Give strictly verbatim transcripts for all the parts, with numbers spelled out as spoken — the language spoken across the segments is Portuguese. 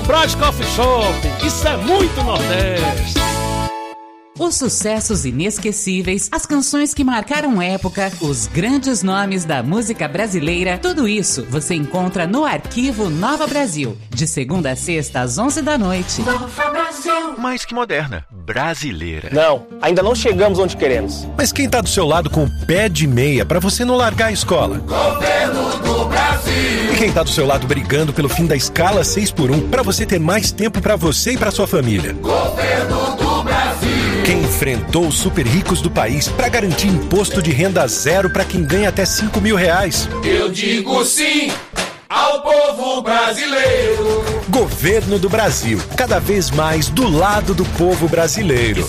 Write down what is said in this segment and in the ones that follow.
Brás Coffee Shop. Isso é muito Nordeste. Os sucessos inesquecíveis, as canções que marcaram época, os grandes nomes da música brasileira, tudo isso você encontra no Arquivo Nova Brasil, de segunda a sexta às onze da noite. Nova Brasil. Mais que moderna, brasileira. Não, ainda não chegamos onde queremos. Mas quem tá do seu lado com o pé de meia pra você não largar a escola? Governo do Brasil. E quem tá do seu lado brigando pelo fim da escala seis por um pra você ter mais tempo pra você e pra sua família? Governo do Brasil. Quem enfrentou os super ricos do país para garantir imposto de renda zero para quem ganha até cinco mil reais? Eu digo sim ao povo brasileiro. Governo do Brasil, cada vez mais do lado do povo brasileiro.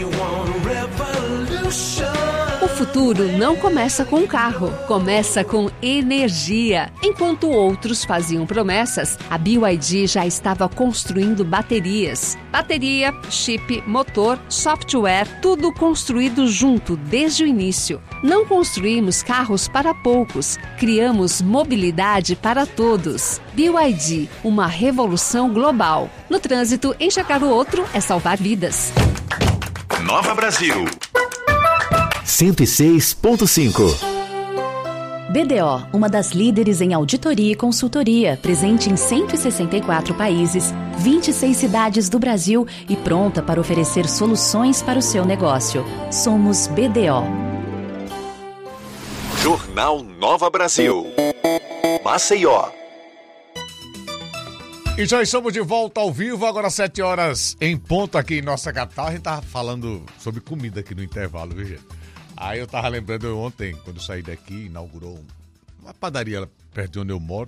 O futuro não começa com um carro, começa com energia. Enquanto outros faziam promessas, a B Y D já estava construindo baterias. Bateria, chip, motor, software, tudo construído junto desde o início. Não construímos carros para poucos, criamos mobilidade para todos. B Y D, uma revolução global. No trânsito, enxergar o outro é salvar vidas. Nova Brasil. cento e seis ponto cinco. B D O, uma das líderes em auditoria e consultoria, presente em cento e sessenta e quatro países, vinte e seis cidades do Brasil e pronta para oferecer soluções para o seu negócio. Somos B D O. Jornal Nova Brasil. Maceió. E já estamos de volta ao vivo, agora sete horas em ponto aqui em nossa capital. A gente tava falando sobre comida aqui no intervalo, viu, gente? Aí eu tava lembrando ontem, quando eu saí daqui, inaugurou uma padaria perto de onde eu moro.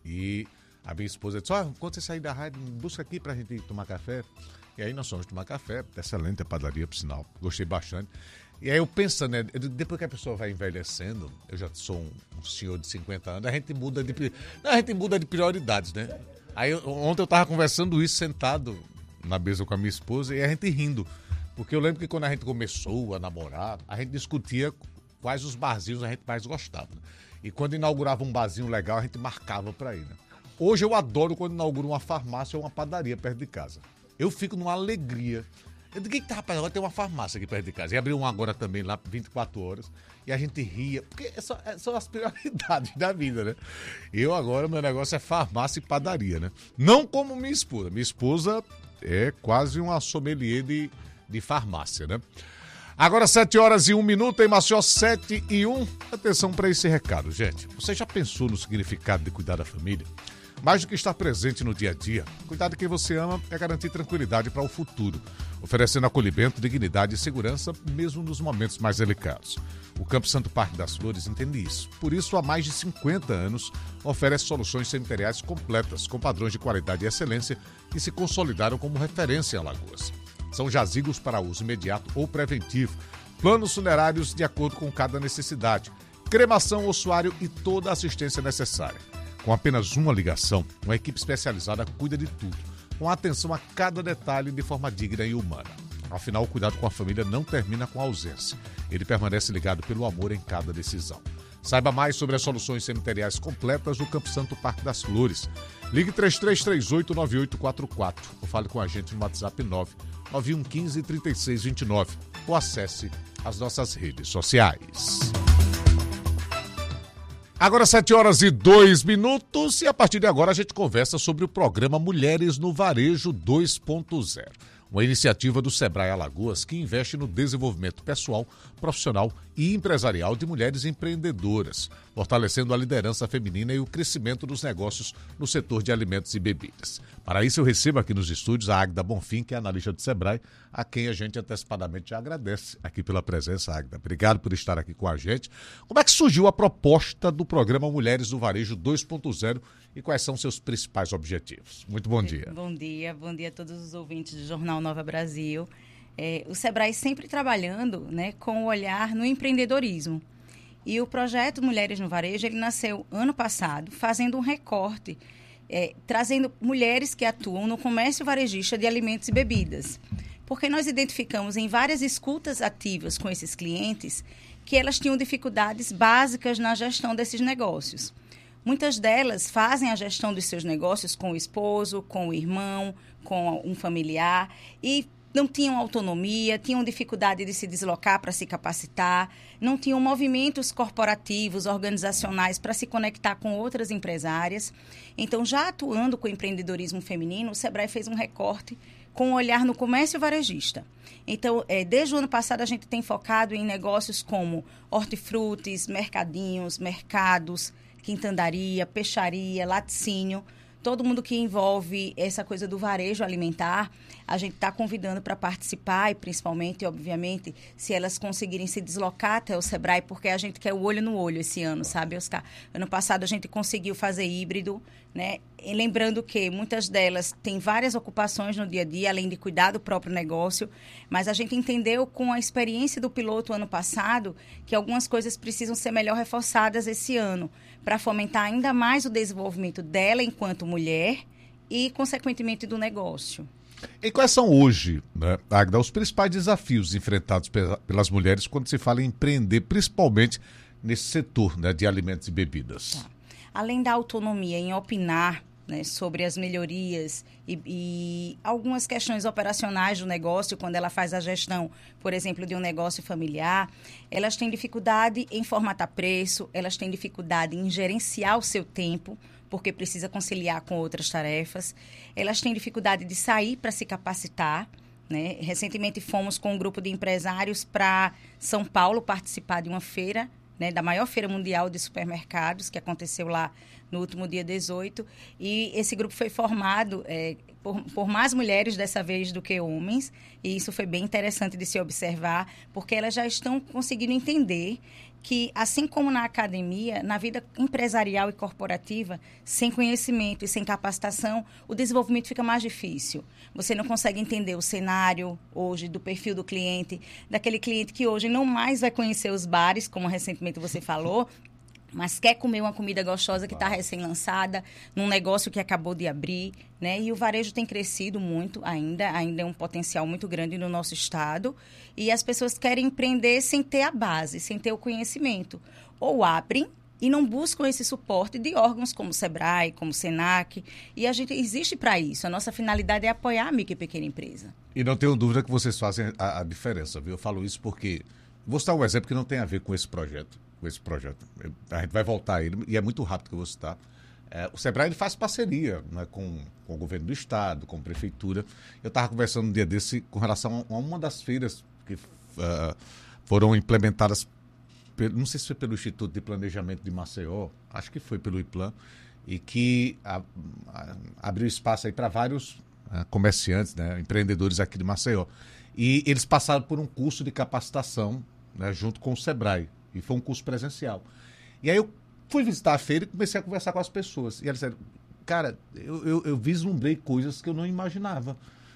E a minha esposa disse, ó, oh, quando você sair da rádio, busca aqui pra gente tomar café. E aí nós fomos tomar café, excelente a padaria, por sinal, gostei bastante. E aí eu pensando, né, depois que a pessoa vai envelhecendo, eu já sou um, um senhor de cinquenta anos, a gente muda de, não, a gente muda de prioridades, né? Aí eu, ontem eu tava conversando isso sentado na mesa com a minha esposa e a gente rindo. Porque eu lembro que quando a gente começou a namorar, a gente discutia quais os barzinhos a gente mais gostava. Né? E quando inaugurava um barzinho legal, a gente marcava pra ir. Né? Hoje eu adoro quando inaugura uma farmácia ou uma padaria perto de casa. Eu fico numa alegria. Eu digo, eita, rapaz, agora tem uma farmácia aqui perto de casa. E abriu uma agora também lá, vinte e quatro horas. E a gente ria, porque são, são as prioridades da vida, né? Eu agora, meu negócio é farmácia e padaria, né? Não como minha esposa. Minha esposa é quase uma sommelier de, de farmácia, né? Agora sete horas e um minuto, em Maceió, sete e um. Atenção para esse recado, gente. Você já pensou no significado de cuidar da família? Mais do que estar presente no dia a dia, cuidar de quem você ama é garantir tranquilidade para o futuro, oferecendo acolhimento, dignidade e segurança, mesmo nos momentos mais delicados. O Campo Santo Parque das Flores entende isso. Por isso, há mais de cinquenta anos, oferece soluções cemiteriais completas, com padrões de qualidade e excelência, que se consolidaram como referência em Alagoas. São jazigos para uso imediato ou preventivo, planos funerários de acordo com cada necessidade, cremação, ossuário e toda a assistência necessária. Com apenas uma ligação, uma equipe especializada cuida de tudo, com atenção a cada detalhe de forma digna e humana. Afinal, o cuidado com a família não termina com a ausência. Ele permanece ligado pelo amor em cada decisão. Saiba mais sobre as soluções cemiteriais completas do Campo Santo Parque das Flores. Ligue três três três oito, nove oito quatro quatro ou fale com a gente no WhatsApp nove nove um um cinco, três seis dois nove ou acesse as nossas redes sociais. Agora sete horas e dois minutos e a partir de agora a gente conversa sobre o programa Mulheres no Varejo dois ponto zero. Uma iniciativa do Sebrae Alagoas que investe no desenvolvimento pessoal, profissional e empresarial de mulheres empreendedoras, fortalecendo a liderança feminina e o crescimento dos negócios no setor de alimentos e bebidas. Para isso eu recebo aqui nos estúdios a Águida Bonfim, que é analista do Sebrae, a quem a gente antecipadamente já agradece aqui pela presença, Águida. Obrigado por estar aqui com a gente. Como é que surgiu a proposta do programa Mulheres no Varejo dois ponto zero e quais são seus principais objetivos? Muito bom dia. Bom dia, bom dia a todos os ouvintes do Jornal Nova Brasil. É, o Sebrae sempre trabalhando, né, com o olhar no empreendedorismo. E o projeto Mulheres no Varejo, ele nasceu ano passado, fazendo um recorte, é, trazendo mulheres que atuam no comércio varejista de alimentos e bebidas. Porque nós identificamos em várias escutas ativas com esses clientes que elas tinham dificuldades básicas na gestão desses negócios. muitas delas fazem a gestão dos seus negócios com o esposo, com o irmão, com um familiar e não tinham autonomia, tinham dificuldade de se deslocar para se capacitar, não tinham movimentos corporativos, organizacionais para se conectar com outras empresárias. Então, já atuando com o empreendedorismo feminino, o Sebrae fez um recorte com um olhar no comércio varejista. Então, é, desde o ano passado, a gente tem focado em negócios como hortifrutis, mercadinhos, mercados, quintandaria, peixaria, laticínio, todo mundo que envolve essa coisa do varejo alimentar, a gente está convidando para participar e principalmente, obviamente, se elas conseguirem se deslocar até o Sebrae, porque a gente quer o olho no olho esse ano, sabe, Oscar? Ano passado a gente conseguiu fazer híbrido, né? E lembrando que muitas delas têm várias ocupações no dia a dia, além de cuidar do próprio negócio, mas a gente entendeu com a experiência do piloto ano passado que algumas coisas precisam ser melhor reforçadas esse ano, para fomentar ainda mais o desenvolvimento dela enquanto mulher e, consequentemente, do negócio. E quais são hoje, né, Agda, os principais desafios enfrentados pelas mulheres quando se fala em empreender, principalmente nesse setor, né, de alimentos e bebidas? Tá. Além da autonomia em opinar, né, sobre as melhorias e, e algumas questões operacionais do negócio, quando ela faz a gestão, por exemplo, de um negócio familiar, elas têm dificuldade em formatar preço, elas têm dificuldade em gerenciar o seu tempo, porque precisa conciliar com outras tarefas. Elas têm dificuldade de sair para se capacitar, né? Recentemente fomos com um grupo de empresários para São Paulo participar de uma feira, né, da maior feira mundial de supermercados, que aconteceu lá no último dia dezoito. E esse grupo foi formado é, por, por mais mulheres dessa vez do que homens. E isso foi bem interessante de se observar, porque elas já estão conseguindo entender que, assim como na academia, na vida empresarial e corporativa, sem conhecimento e sem capacitação, o desenvolvimento fica mais difícil. Você não consegue entender o cenário hoje do perfil do cliente, daquele cliente que hoje não mais vai conhecer os bares, como recentemente você falou, mas quer comer uma comida gostosa que está recém-lançada, num negócio que acabou de abrir, né? E o varejo tem crescido muito ainda, ainda é um potencial muito grande no nosso estado, e as pessoas querem empreender sem ter a base, sem ter o conhecimento. Ou abrem e não buscam esse suporte de órgãos como o Sebrae, como o Senac, e a gente existe para isso. A nossa finalidade é apoiar a micro e pequena empresa. E não tenho dúvida que vocês fazem a, a diferença, viu? Eu falo isso porque... Vou citar um exemplo que não tem a ver com esse projeto. Com esse projeto. A gente vai voltar a ele, e é muito rápido que eu vou citar. É, o Sebrae ele faz parceria, né, com, com o governo do estado, com a prefeitura. Eu estava conversando um dia desse com relação a uma das feiras que uh, foram implementadas, pelo, não sei se foi pelo Instituto de Planejamento de Maceió, acho que foi pelo IPLAN, e que a, a, abriu espaço aí para vários uh, comerciantes, né, empreendedores aqui de Maceió. E eles passaram por um curso de capacitação, né, junto com o Sebrae. E foi um curso presencial. E aí eu fui visitar a feira e comecei a conversar com as pessoas. E elas disseram, cara, eu, eu, eu vislumbrei coisas que eu não imaginava.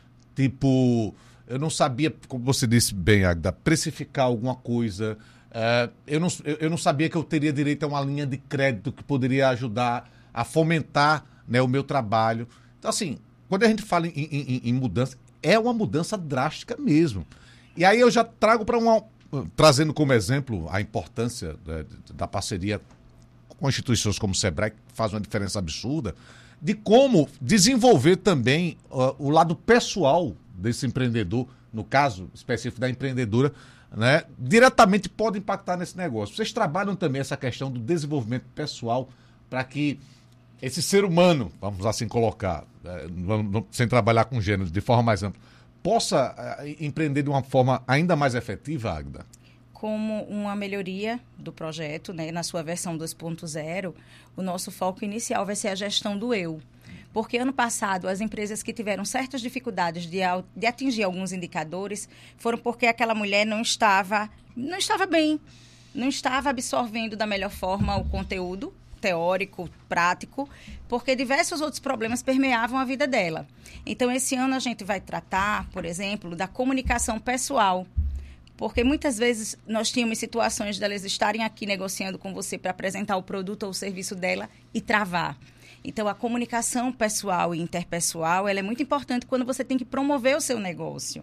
Tipo, eu não sabia, como você disse bem, Agda, precificar alguma coisa. Uh, eu, não, eu, eu não sabia que eu teria direito a uma linha de crédito que poderia ajudar a fomentar, né, o meu trabalho. Então, assim, quando a gente fala em, em, em mudança, é uma mudança drástica mesmo. E aí eu já trago para uma... Trazendo como exemplo a importância da, da parceria com instituições como o Sebrae, que faz uma diferença absurda, de como desenvolver também uh, o lado pessoal desse empreendedor, no caso específico da empreendedora, né, diretamente pode impactar nesse negócio. Vocês trabalham também essa questão do desenvolvimento pessoal para que esse ser humano, vamos assim colocar, uh, não, não, sem trabalhar com gênero, de forma mais ampla, possa uh, empreender de uma forma ainda mais efetiva, Agda? Como uma melhoria do projeto, né, na sua versão dois ponto zero, o nosso foco inicial vai ser a gestão do eu. Porque ano passado, as empresas que tiveram certas dificuldades de, de atingir alguns indicadores foram porque aquela mulher não estava, não estava bem, não estava absorvendo da melhor forma o conteúdo teórico, prático, porque diversos outros problemas permeavam a vida dela. Então, esse ano a gente vai tratar, por exemplo, da comunicação pessoal, porque muitas vezes nós tínhamos situações delas estarem aqui negociando com você para apresentar o produto ou o serviço dela e travar. Então, a comunicação pessoal e interpessoal, ela é muito importante quando você tem que promover o seu negócio.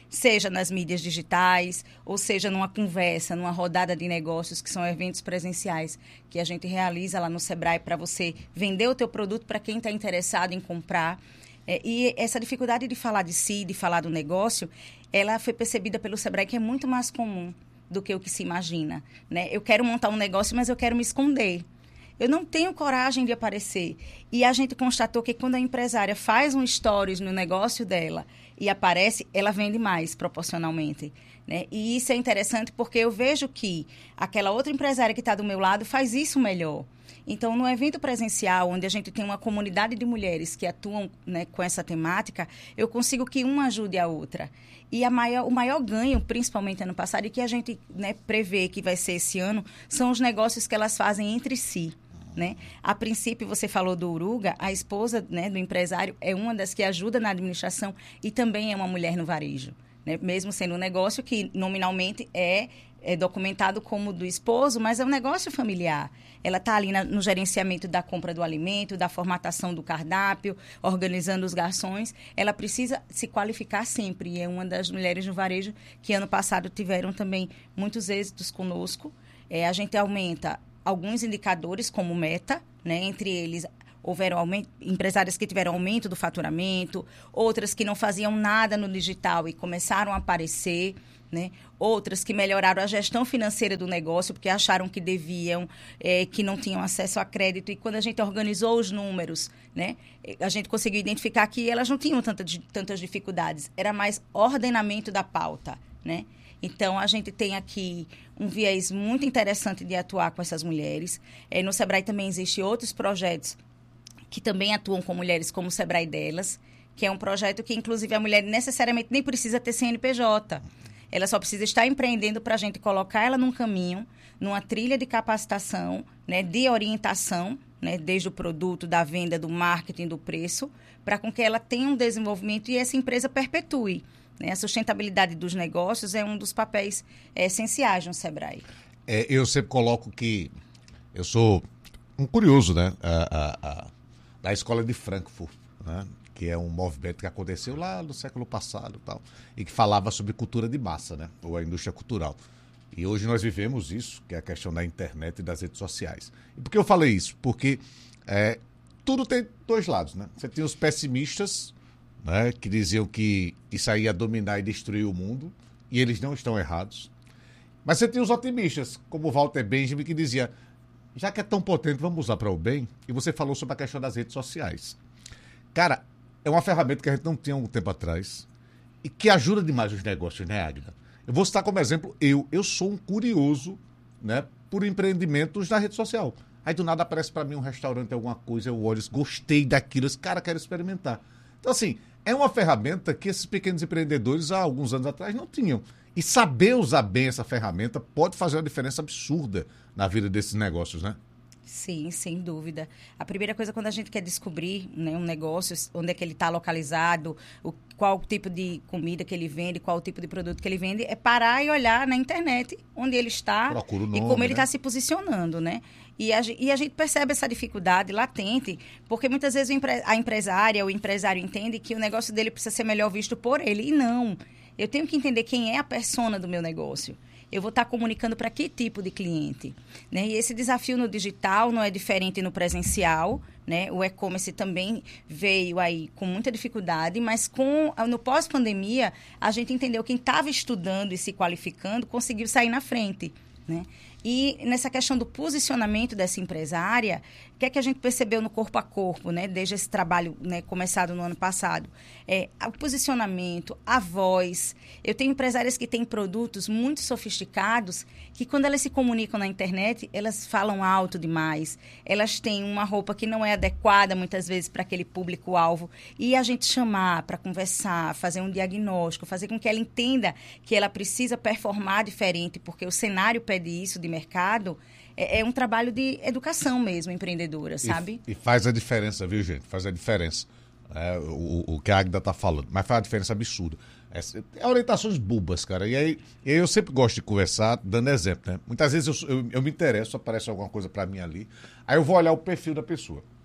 seja nas mídias digitais, ou seja numa conversa, numa rodada de negócios, que são eventos presenciais que a gente realiza lá no Sebrae para você vender o teu produto para quem está interessado em comprar. É, e essa dificuldade de falar de si, de falar do negócio, ela foi percebida pelo Sebrae que é muito mais comum do que o que se imagina, né? Eu quero montar um negócio, mas eu quero me esconder. Eu não tenho coragem de aparecer. E a gente constatou que quando a empresária faz um stories no negócio dela e aparece, ela vende mais proporcionalmente, né? E isso é interessante porque eu vejo que aquela outra empresária que está do meu lado faz isso melhor. Então, no evento presencial, onde a gente tem uma comunidade de mulheres que atuam, né, com essa temática, eu consigo que uma ajude a outra. E a maior, o maior ganho, principalmente ano passado, e que a gente, né, prevê que vai ser esse ano, são os negócios que elas fazem entre si. Né? A princípio, você falou do Uruga, a esposa, né, do empresário é uma das que ajuda na administração e também é uma mulher no varejo. Né? Mesmo sendo um negócio que nominalmente é, é documentado como do esposo, mas é um negócio familiar. Ela está ali na, no gerenciamento da compra do alimento, da formatação do cardápio, organizando os garçons. Ela precisa se qualificar sempre e é uma das mulheres no varejo que ano passado tiveram também muitos êxitos conosco. É, a gente aumenta alguns indicadores como meta, né? Entre eles houveram aumento, empresárias que tiveram aumento do faturamento, outras que não faziam nada no digital e começaram a aparecer, né? Outras que melhoraram a gestão financeira do negócio porque acharam que deviam, é, que não tinham acesso a crédito. E quando a gente organizou os números, né, a gente conseguiu identificar que elas não tinham tanta, tantas dificuldades. Era mais ordenamento da pauta, né? Então, a gente tem aqui um viés muito interessante de atuar com essas mulheres. É, no Sebrae também existem outros projetos que também atuam com mulheres, como o Sebrae Delas, que é um projeto que, inclusive, a mulher necessariamente nem precisa ter C N P J. Ela só precisa estar empreendendo para a gente colocar ela num caminho, numa trilha de capacitação, né, de orientação, né, desde o produto, da venda, do marketing, do preço, para com que ela tenha um desenvolvimento e essa empresa perpetue. A sustentabilidade dos negócios é um dos papéis é, essenciais no Sebrae. É, eu sempre coloco que eu sou um curioso, né, a, a, a, da escola de Frankfurt, né, que é um movimento que aconteceu lá no século passado, tal, e que falava sobre cultura de massa, né, ou a indústria cultural. E hoje nós vivemos isso, que é a questão da internet e das redes sociais. E por que eu falei isso? Porque é, tudo tem dois lados, né? Você tem os pessimistas, né, que diziam que isso aí ia dominar e destruir o mundo, e eles não estão errados. Mas você tem os otimistas, como o Walter Benjamin, que dizia, já que é tão potente, vamos usar para o bem. E você falou sobre a questão das redes sociais. Cara, é uma ferramenta que a gente não tinha um tempo atrás e que ajuda demais os negócios, né, Águida? Eu vou citar como exemplo, eu, eu sou um curioso, né, por empreendimentos na rede social. Aí do nada aparece para mim um restaurante, alguma coisa, eu olho, gostei daquilo, esse cara quer experimentar. Então, assim, é uma ferramenta que esses pequenos empreendedores, há alguns anos atrás, não tinham. E saber usar bem essa ferramenta pode fazer uma diferença absurda na vida desses negócios, né? Sim, sem dúvida. A primeira coisa, quando a gente quer descobrir, né, um negócio, onde é que ele está localizado, o, qual o tipo de comida que ele vende, qual o tipo de produto que ele vende, é parar e olhar na internet onde ele está. Procura o nome, e como ele está, né, se posicionando, né? E a, e a gente percebe essa dificuldade latente, porque muitas vezes o empre, a empresária, o empresário entende que o negócio dele precisa ser melhor visto por ele. E não. Eu tenho que entender quem é a persona do meu negócio. Eu vou estar comunicando para que tipo de cliente, né? E esse desafio no digital não é diferente no presencial, né? O e-commerce também veio aí com muita dificuldade, mas com, no pós-pandemia, a gente entendeu que quem estava estudando e se qualificando conseguiu sair na frente, né? E nessa questão do posicionamento dessa empresária, o que é que a gente percebeu no corpo a corpo, né? Desde esse trabalho, né, começado no ano passado? É, o posicionamento, a voz. Eu tenho empresárias que têm produtos muito sofisticados que, quando elas se comunicam na internet, elas falam alto demais. Elas têm uma roupa que não é adequada, muitas vezes, para aquele público-alvo. E a gente chamar para conversar, fazer um diagnóstico, fazer com que ela entenda que ela precisa performar diferente, porque o cenário pede isso de mercado, é, é um trabalho de educação mesmo, empreendedora, sabe? E, e faz a diferença, viu, gente? Faz a diferença. É, o, o que a Águida está falando, mas faz a diferença absurda. É, é orientações bobas, cara. E aí, e aí eu sempre gosto de conversar dando exemplo, né? Muitas vezes eu, eu, eu me interesso, aparece alguma coisa para mim ali, aí eu vou olhar o perfil da pessoa.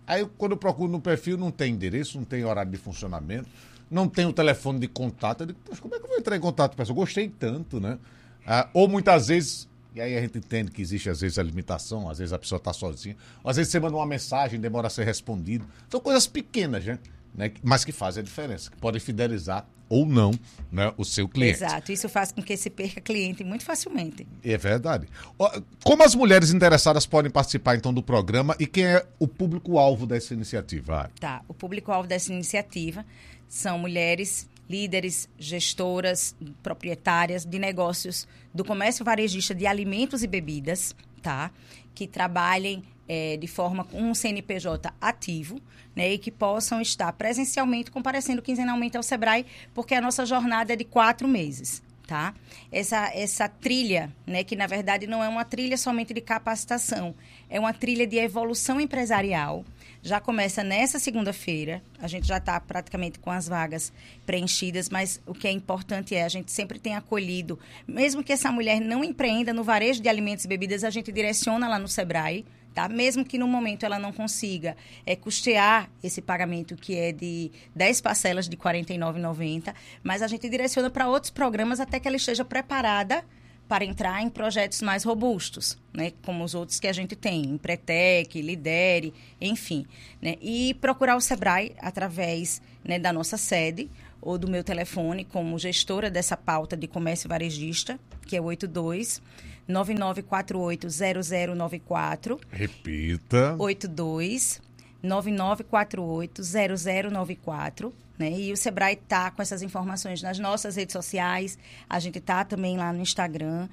Aí quando eu procuro no perfil, não tem endereço, não tem horário de funcionamento, não tem o telefone de contato. Eu digo, poxa, como é que eu vou entrar em contato com a pessoa? Eu gostei tanto, né? Ah, ou muitas vezes, e aí a gente entende que existe às vezes a limitação, às vezes a pessoa está sozinha, às vezes você manda uma mensagem, demora a ser respondido. São coisas pequenas, né? né? Mas que fazem a diferença, que podem fidelizar ou não, né, o seu cliente. Exato, isso faz com que se perca cliente muito facilmente. É verdade. Como as mulheres interessadas podem participar então do programa e quem é o público-alvo dessa iniciativa? Tá, o público-alvo dessa iniciativa são mulheres líderes, gestoras, proprietárias de negócios do comércio varejista de alimentos e bebidas, tá? Que trabalhem é, de forma com um C N P J ativo, né? E que possam estar presencialmente comparecendo quinzenalmente ao Sebrae, porque a nossa jornada é de quatro meses, tá? Essa, essa trilha, né? Que na verdade não é uma trilha somente de capacitação, é uma trilha de evolução empresarial. Já começa nessa segunda-feira, a gente já está praticamente com as vagas preenchidas, mas o que é importante é, a gente sempre tem acolhido, mesmo que essa mulher não empreenda no varejo de alimentos e bebidas, a gente direciona lá no Sebrae, tá? Mesmo que no momento ela não consiga é, custear esse pagamento, que é de dez parcelas de quarenta e nove reais e noventa centavos, mas a gente direciona para outros programas até que ela esteja preparada para entrar em projetos mais robustos, né, como os outros que a gente tem, Empretec, Lidere, enfim. Né, e procurar o Sebrae através, né, da nossa sede ou do meu telefone como gestora dessa pauta de comércio varejista, que é o oito dois nove nove quatro oito zero zero nove quatro. Repita. oito dois nove nove quatro oito zero zero nove quatro. Né? E o Sebrae está com essas informações nas nossas redes sociais, a gente está também lá no Instagram,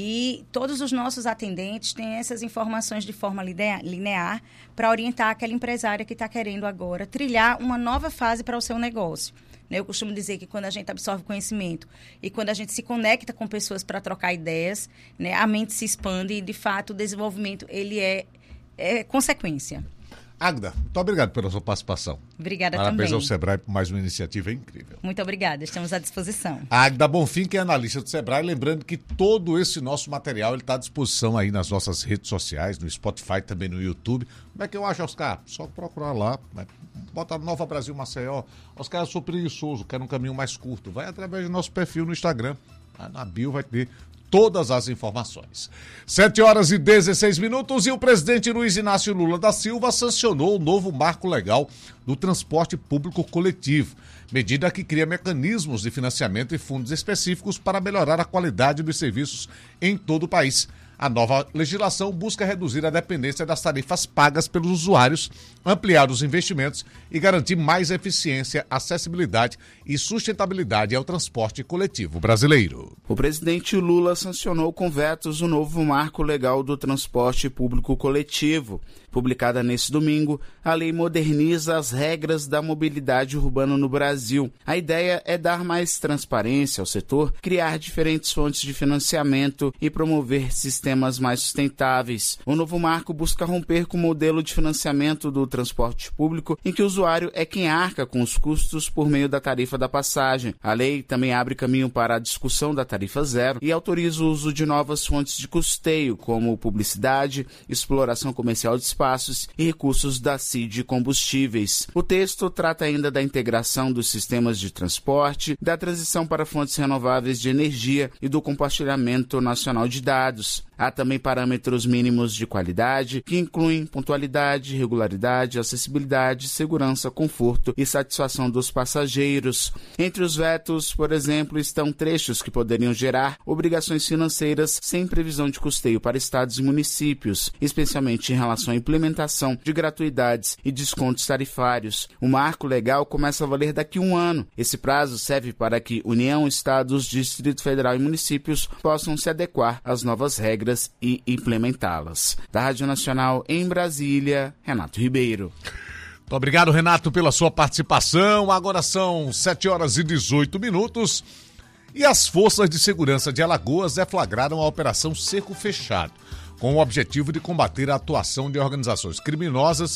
e todos os nossos atendentes têm essas informações de forma linear para orientar aquela empresária que está querendo agora trilhar uma nova fase para o seu negócio. Eu costumo dizer que quando a gente absorve conhecimento e quando a gente se conecta com pessoas para trocar ideias, né, a mente se expande e, de fato, o desenvolvimento ele é, é consequência. Agda, muito obrigado pela sua participação. Obrigada Parabéns também. ao Sebrae por mais uma iniciativa incrível. Muito obrigada, estamos à disposição. A Agda Bonfim, que é analista do Sebrae, lembrando que todo esse nosso material está à disposição aí nas nossas redes sociais, no Spotify, também no YouTube. Como é que eu acho, Oscar? Só procurar lá, né? Bota Nova Brasil Maceió. Oscar, eu sou preguiçoso, quero um caminho mais curto. Vai através do nosso perfil no Instagram. Na bio vai ter todas as informações. sete horas e dezesseis minutos e o presidente Luiz Inácio Lula da Silva sancionou o novo marco legal do transporte público coletivo, medida que cria mecanismos de financiamento e fundos específicos para melhorar a qualidade dos serviços em todo o país. A nova legislação busca reduzir a dependência das tarifas pagas pelos usuários, ampliar os investimentos e garantir mais eficiência, acessibilidade e sustentabilidade ao transporte coletivo brasileiro. O presidente Lula sancionou com vetos o novo marco legal do transporte público coletivo. Publicada nesse domingo, a lei moderniza as regras da mobilidade urbana no Brasil. A ideia é dar mais transparência ao setor, criar diferentes fontes de financiamento e promover sistemas mais sustentáveis. O novo marco busca romper com o modelo de financiamento do transporte público, em que o usuário é quem arca com os custos por meio da tarifa da passagem. A lei também abre caminho para a discussão da tarifa zero e autoriza o uso de novas fontes de custeio, como publicidade, exploração comercial de espaços e recursos da C I D Combustíveis. O texto trata ainda da integração dos sistemas de transporte, da transição para fontes renováveis de energia e do compartilhamento nacional de dados. Há também parâmetros mínimos de qualidade, que incluem pontualidade, regularidade, acessibilidade, segurança, conforto e satisfação dos passageiros. Entre os vetos, por exemplo, estão trechos que poderiam gerar obrigações financeiras sem previsão de custeio para estados e municípios, especialmente em relação à implementação de gratuidades e descontos tarifários. O marco legal começa a valer daqui a um ano. Esse prazo serve para que União, estados, Distrito Federal e municípios possam se adequar às novas regras e implementá-las. Da Rádio Nacional em Brasília, Renato Ribeiro. Muito obrigado, Renato, pela sua participação. Agora são sete horas e dezoito minutos e as forças de segurança de Alagoas deflagraram a Operação Cerco Fechado, com o objetivo de combater a atuação de organizações criminosas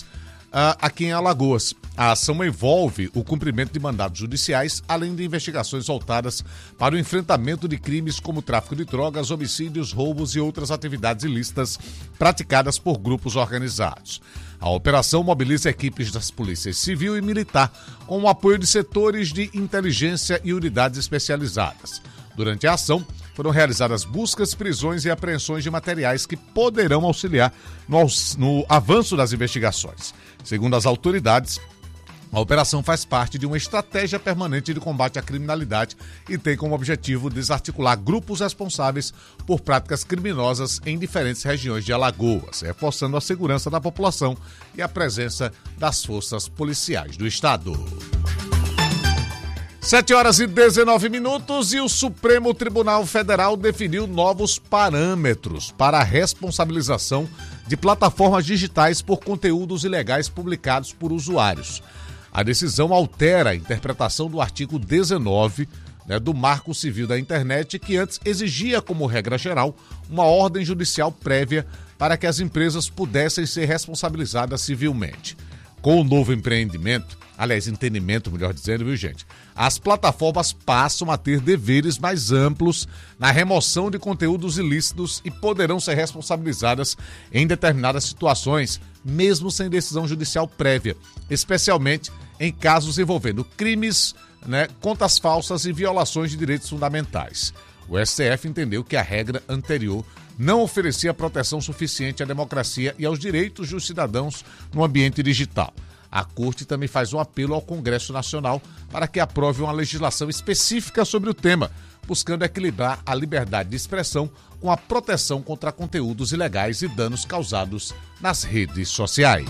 uh, aqui em Alagoas. A ação envolve o cumprimento de mandados judiciais, além de investigações voltadas para o enfrentamento de crimes como tráfico de drogas, homicídios, roubos e outras atividades ilícitas praticadas por grupos organizados. A operação mobiliza equipes das polícias civil e militar, com o apoio de setores de inteligência e unidades especializadas. Durante a ação, foram realizadas buscas, prisões e apreensões de materiais que poderão auxiliar no, no avanço das investigações. Segundo as autoridades, a operação faz parte de uma estratégia permanente de combate à criminalidade e tem como objetivo desarticular grupos responsáveis por práticas criminosas em diferentes regiões de Alagoas, reforçando a segurança da população e a presença das forças policiais do estado. sete horas e dezenove minutos e o Supremo Tribunal Federal definiu novos parâmetros para a responsabilização de plataformas digitais por conteúdos ilegais publicados por usuários. A decisão altera a interpretação do artigo dezenove, né, do Marco Civil da Internet, que antes exigia, como regra geral, uma ordem judicial prévia para que as empresas pudessem ser responsabilizadas civilmente. Com o novo empreendimento, aliás, entendimento, melhor dizendo, viu, gente? As plataformas passam a ter deveres mais amplos na remoção de conteúdos ilícitos e poderão ser responsabilizadas em determinadas situações, mesmo sem decisão judicial prévia, especialmente em casos envolvendo crimes, né, contas falsas e violações de direitos fundamentais. O S T F entendeu que a regra anterior não oferecia proteção suficiente à democracia e aos direitos dos cidadãos no ambiente digital. A Corte também faz um apelo ao Congresso Nacional para que aprove uma legislação específica sobre o tema, buscando equilibrar a liberdade de expressão com a proteção contra conteúdos ilegais e danos causados nas redes sociais.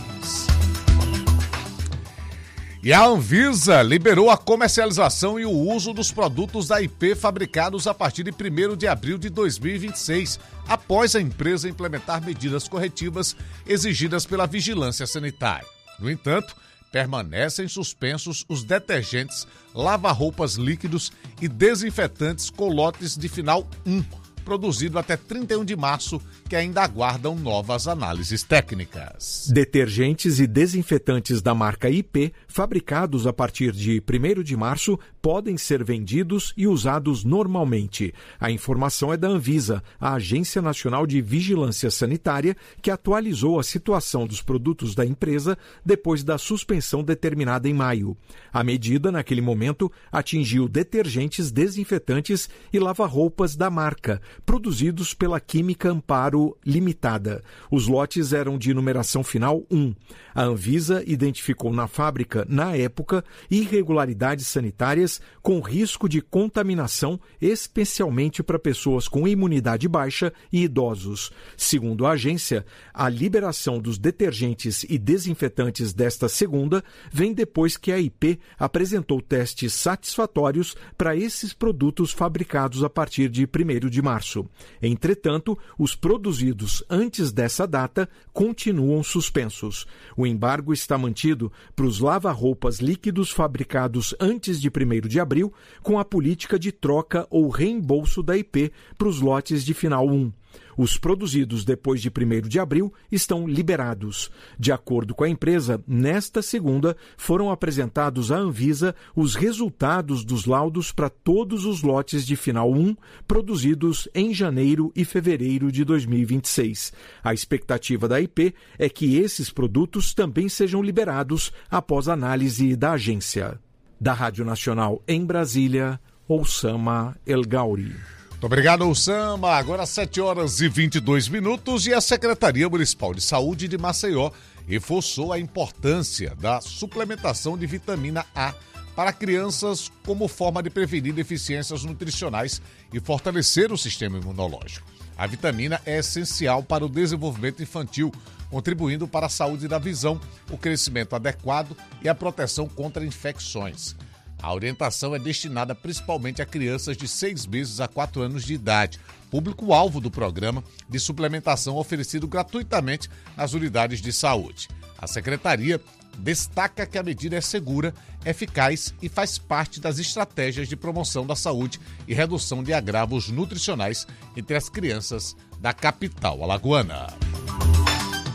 E a Anvisa liberou a comercialização e o uso dos produtos da I P fabricados a partir de primeiro de abril de dois mil e vinte e seis, após a empresa implementar medidas corretivas exigidas pela Vigilância Sanitária. No entanto, permanecem suspensos os detergentes, lava-roupas líquidos e desinfetantes com lotes de final um, produzido até trinta e um de março, que ainda aguardam novas análises técnicas. Detergentes e desinfetantes da marca I P, fabricados a partir de primeiro de março, podem ser vendidos e usados normalmente. A informação é da Anvisa, a Agência Nacional de Vigilância Sanitária, que atualizou a situação dos produtos da empresa depois da suspensão determinada em maio. A medida, naquele momento, atingiu detergentes, desinfetantes e lava-roupas da marca, produzidos pela Química Amparo Limitada. Os lotes eram de numeração final um. A Anvisa identificou na fábrica, na época, irregularidades sanitárias com risco de contaminação, especialmente para pessoas com imunidade baixa e idosos. Segundo a agência, a liberação dos detergentes e desinfetantes desta segunda vem depois que a I P apresentou testes satisfatórios para esses produtos fabricados a partir de primeiro de março. Entretanto, os produzidos antes dessa data continuam suspensos. O embargo está mantido para os lava-roupas líquidos fabricados antes de primeiro de abril, com a política de troca ou reembolso da I P para os lotes de final um. Os produzidos depois de primeiro de abril estão liberados. De acordo com a empresa, nesta segunda foram apresentados à Anvisa os resultados dos laudos para todos os lotes de final um produzidos em janeiro e fevereiro de dois mil e vinte e seis. A expectativa da I P é que esses produtos também sejam liberados após análise da agência. Da Rádio Nacional em Brasília, Oussama El Gauri. Muito obrigado, Oussama. Agora sete horas e vinte e dois minutos e a Secretaria Municipal de Saúde de Maceió reforçou a importância da suplementação de vitamina A para crianças como forma de prevenir deficiências nutricionais e fortalecer o sistema imunológico. A vitamina é essencial para o desenvolvimento infantil, contribuindo para a saúde da visão, o crescimento adequado e a proteção contra infecções. A orientação é destinada principalmente a crianças de seis meses a quatro anos de idade, público-alvo do programa de suplementação oferecido gratuitamente nas unidades de saúde. A Secretaria destaca que a medida é segura, eficaz e faz parte das estratégias de promoção da saúde e redução de agravos nutricionais entre as crianças da capital alagoana.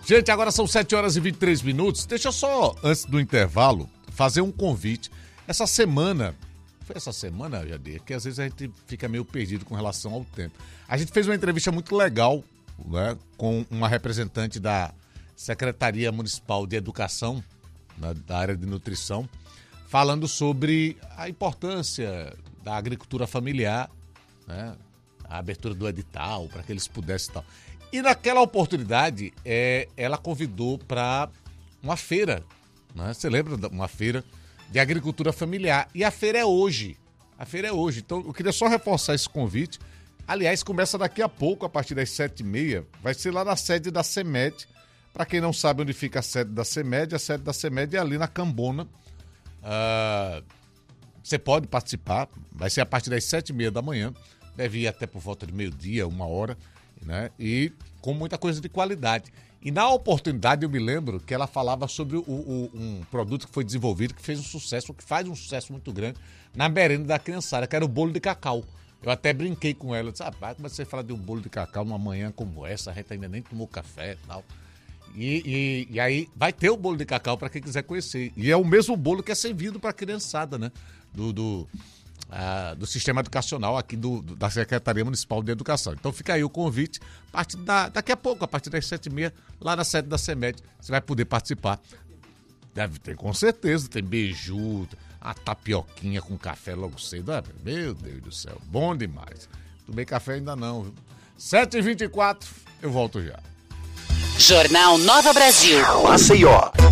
Gente, agora são sete horas e vinte e três minutos. Deixa eu só, antes do intervalo, fazer um convite. Essa semana, foi essa semana, Jadir, que às vezes a gente fica meio perdido com relação ao tempo. A gente fez uma entrevista muito legal, né, com uma representante da Secretaria Municipal de Educação, né, da área de nutrição, falando sobre a importância da agricultura familiar, né, a abertura do edital, para que eles pudessem e tal. E naquela oportunidade, é, ela convidou para uma feira, né? Você lembra de uma feira de agricultura familiar? E a feira é hoje. A feira é hoje. Então, eu queria só reforçar esse convite. Aliás, começa daqui a pouco, a partir das sete e meia. Vai ser lá na sede da CEMED. Para quem não sabe onde fica a sede da CEMED, a sede da CEMED é ali na Cambona. Uh, você pode participar. Vai ser a partir das sete e meia da manhã. Deve ir até por volta de meio-dia, uma hora. Né? E com muita coisa de qualidade. E na oportunidade eu me lembro que ela falava sobre o, o, um produto que foi desenvolvido, que fez um sucesso, que faz um sucesso muito grande na merenda da criançada, que era o bolo de cacau. Eu até brinquei com ela, disse, rapaz, como você fala de um bolo de cacau numa manhã como essa, a gente ainda nem tomou café e tal. E, e, e aí vai ter o bolo de cacau para quem quiser conhecer. E é o mesmo bolo que é servido para a criançada, né? Do... do Uh, do sistema educacional aqui do, do, da Secretaria Municipal de Educação. Então fica aí o convite, a partir da, daqui a pouco, a partir das sete e meia, lá na sede da CEMED, você vai poder participar. Deve ter, com certeza, tem beiju, a tapioquinha com café logo cedo. Ah, meu Deus do céu, bom demais. Tomei café ainda não, viu? sete e vinte e quatro, eu volto já. Jornal Nova Brasil. Maceió.